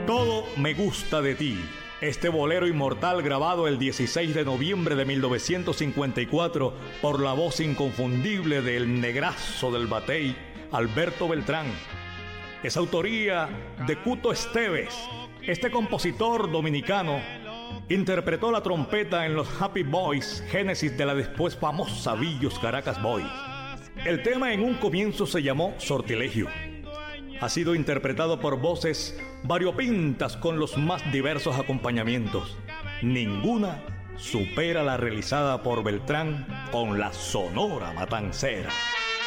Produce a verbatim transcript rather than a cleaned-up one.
Todo me gusta de ti. Este bolero inmortal grabado el dieciséis de noviembre de mil novecientos cincuenta y cuatro por la voz inconfundible del negrazo del batey, Alberto Beltrán. Es autoría de Cuto Esteves. Este compositor dominicano interpretó la trompeta en los Happy Boys, génesis de la después famosa Villos Caracas Boys. El tema en un comienzo se llamó Sortilegio. Ha sido interpretado por voces variopintas con los más diversos acompañamientos. Ninguna supera la realizada por Beltrán con la Sonora Matancera.